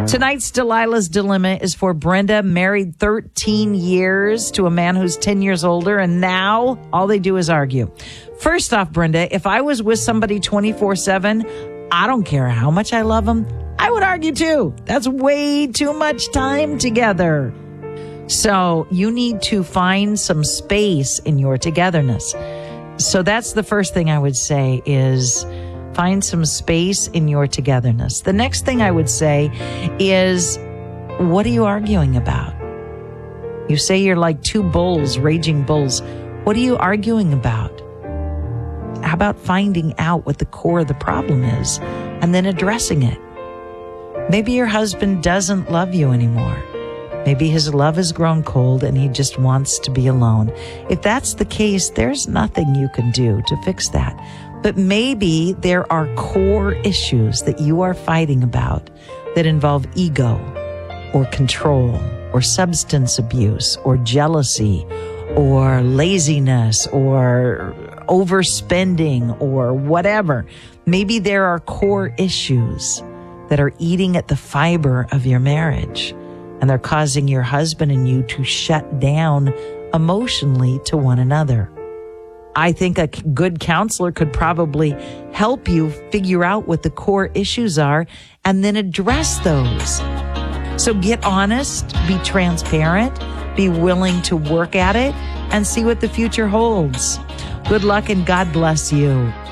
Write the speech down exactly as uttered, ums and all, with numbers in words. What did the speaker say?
Tonight's Delilah's Dilemma is for Brenda, married thirteen years to a man who's ten years older, and now all they do is argue. First off, Brenda, if I was with somebody twenty-four seven, I don't care how much I love them, I would argue too. That's way too much time together. So you need to find some space in your togetherness. So that's the first thing I would say is find some space in your togetherness. The next thing I would say is, what are you arguing about? You say you're like two bulls, raging bulls. What are you arguing about? How about finding out what the core of the problem is and then addressing it? Maybe your husband doesn't love you anymore. Maybe his love has grown cold and he just wants to be alone. If that's the case, there's nothing you can do to fix that. But maybe there are core issues that you are fighting about that involve ego or control or substance abuse or jealousy or laziness or overspending or whatever. Maybe there are core issues that are eating at the fiber of your marriage, and they're causing your husband and you to shut down emotionally to one another. I think a good counselor could probably help you figure out what the core issues are and then address those. So get honest, be transparent, be willing to work at it, and see what the future holds. Good luck and God bless you.